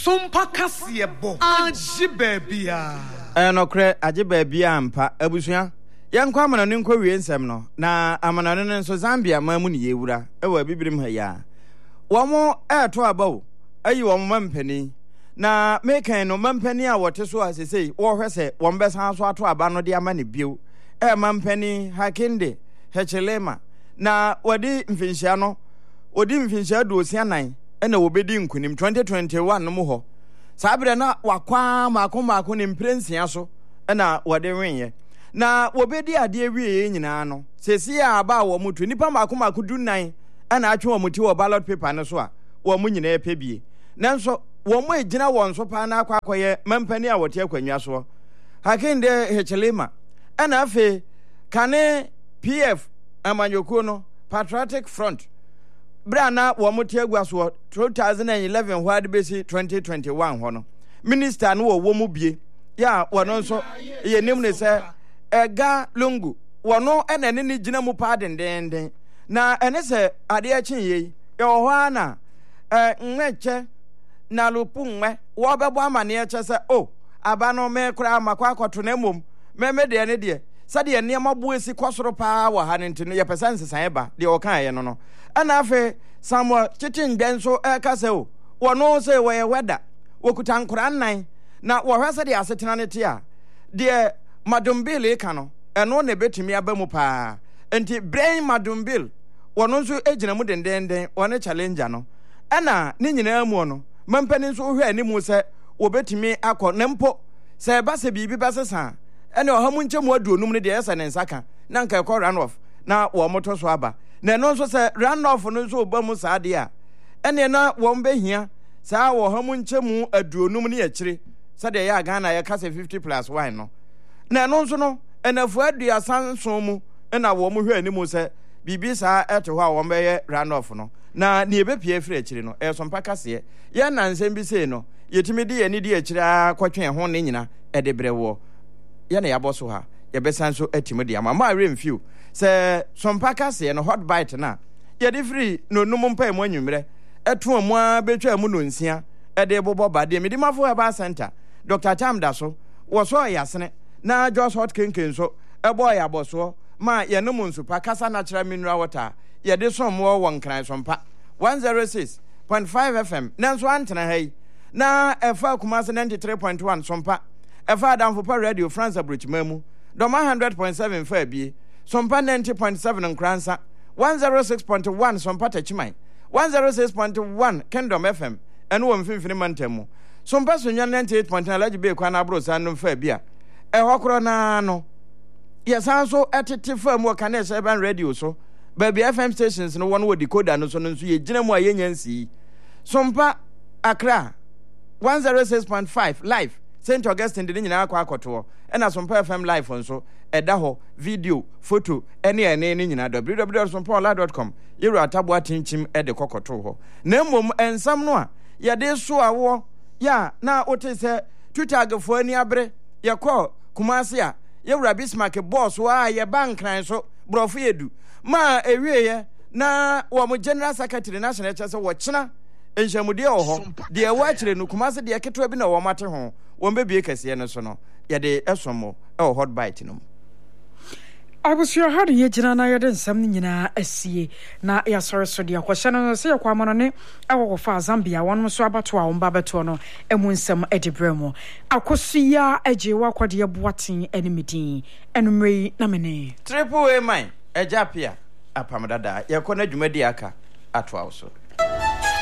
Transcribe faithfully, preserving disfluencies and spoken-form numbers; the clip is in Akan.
Sompa kasiebo aji babia eno kre aji babia ampa abusua yankwa amana ne nkwa wie nsem no na amana ne nso Zambia mamu ne yewura ewa bibirim ha ya womo eto abawo ayi womo mampani na mekan no mampani a wote so asesei wo hwese wo mbesa so ato aba no de ama ne bio e mampani Hakinde Hechelema na wadi mfinhia no wadi mfinhia do osianan ena wobedi nkunim twenty twenty-one no mo ho sabre na wakwa mako mako ne mprensia so ena wode wenye na wobedi ade awie nyina no sesi a aba wo mutu nipa mako mako dunan ena atwe wo muti wo ballot paper no so a wo mu nyina epebie nanso wo mu egina won so pa na akwa akoye mampani a wote akwanwa so Hakinde Hechelema ena afe kane P F amanyoko no Patriotic Front Brana wo mote agwaso twenty eleven hwade besi twenty twenty-one ho no minister no wo mu bie ya wono nso ye nim ne se ega lungu wono enene ni gina mu pa dendenden na ene se ade a chin ye ye ho ana eh nweche na lupu nwe wo bebo amane e che se o aba no me kura makwa akoto na mom me me de ne de sade ye ne mabu esi kwosoro pa wa ha ne ntino ye pesa nsesan eba de o kan ye no no ana afe Samuel chitin benso e kase o wono se we weda wokuta nkora nnan na wo hwese de asetena ne te a de madumbile ka no eno ne betimi aba mu pa enti brain madumbil wono nso egina mu dendenden wone challenger no ana ne nyina mu no mampani nso hwe animu se wo betimi akọ ne mpo se ba se bibi ba sesa ene ohamu nchemu aduonum ne de yesa ne nsaka na nka ekọ run off na wo moto so aba na no nso se run off no nso oba mu saade a ene na wo mbehia saa wo hamu nchemu aduonum ne yakire sade ya Ghana ya kase fifty plus one no na no nso no enafu adua sanso mu ena wo mu hwe animu se bibi saa eto ho a wo mbeye run off no na ne ebepie afiri akire no e so mpaka se ye nansem bi sei no yetimi de ye ni de akire akotwe ho ne nyina e de brewo ye na yaboso ha ye besan so atimi de ama ma remfiu se so mpaka se no hot bite na ye de free no num mpa emu anwumre eto amu a betwa amu no nsia e de bobo ba de medimafo Herbal Center Doctor Tam da so wo so yasene na Jos Hot Kenken so e boy aboso ma ye no munsupa kasa natural mineral water ye de so mo won kran so mpa one oh six point five F M nanso antena hai na efa Kumasi ninety-three point one so mpa efa Adamfo pa Radio France Abrochimamu Doma one hundred point seven fa bie so mpa ninety point seven nkransa one oh six point one so mpa Tachimai one oh six point one Kingdom F M eno wo mfimfini mantamu so mpa so ninety-eight point nine Laji be kwa na abro sanu fa bia e hokro na no yesan so etete fa mu ka na Urban Radio so baby F M stations no one wo decoder no so no so ye gina mu a yenyansi so mpa Accra one oh six point five live Saint Augustine de nyina akwa akoto e na so mpa F M live nso eda ho video photo ene ene ne nyina w w w dot sompola dot com yeru atabo atinchim e de kokoto ho na mmom ensam no a ye de so awo ya na ote se tutagafo ani abre ye ko Kumasi a yewura Bismarck boss wa ye bankran so brofo yedu ma ewieye na wo mo general secretary national chese wo china enhyamude ho de e wa kire no Kumasi de keto bi na wo mate ho wo mbebie kase no so no ye de esomo e hot bite no I was your heart ye jina na yeden sam nyina asie na ya sore so de akwhye no se yakwa mono ne awo fa Zambia won so abato a won babeto no emu nsam edibremu akosuya age wa kwade boaten enimidin enumrei na mene triple a mine ejapia apamdada yakona dwumadi aka ato awso